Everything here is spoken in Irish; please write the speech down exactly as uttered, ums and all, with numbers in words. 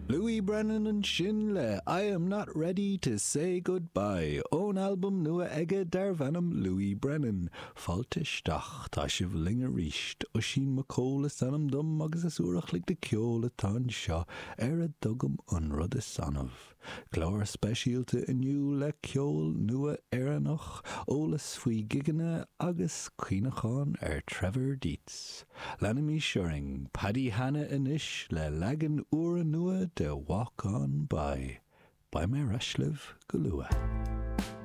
Louis Brennan and Shinle, I am not ready to say goodbye. Own album nua ege dar vanam Louis Brennan. Faltisteach ta shiv linga risht. Oshin macola sanam dum agus asurach lig de kiola tan sha. Era dugum unrud a sanov. Glor specialte a new le kiol nua eranoch. Olas fui gigana agus queenachan er Trevor Dietz. Lanami Shuring, Paddy Hanna inish le lagan ura nua de walk on by. By my Rashliv Gulua.